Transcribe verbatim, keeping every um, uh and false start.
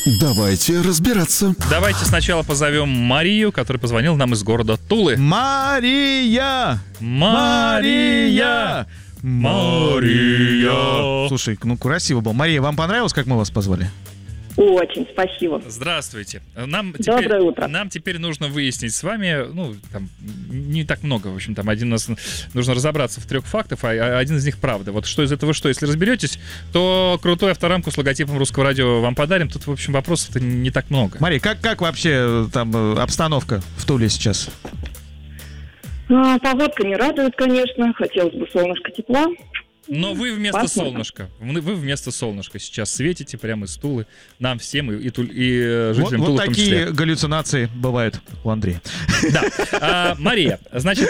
Давайте разбираться. Давайте сначала позовем Марию, которая позвонила нам из города Тулы. Мария! Мария! Мария! Слушай, ну красиво было. Мария, вам понравилось, как мы вас позвали? Очень, спасибо. Здравствуйте. Нам Доброе теперь, утро. Нам теперь нужно выяснить с вами, ну, там, не так много, в общем, там, один у нас нужно разобраться в трех фактах, а один из них правда. Вот что из этого что? Если разберетесь, то крутую авторамку с логотипом Русского радио вам подарим. Тут, в общем, вопросов-то не так много. Мария, как, как вообще там э, обстановка в Туле сейчас? А, погодка не радует, конечно. Хотелось бы солнышко, тепла. Но вы вместо Посмотрим. солнышка. Вы вы вместо солнышка сейчас светите прямо из Тулы. Нам всем и, и, Туль- и э, Вот, жителям вот Тулы в том такие числе. галлюцинации бывают у Андрея. Да. А, Мария, значит,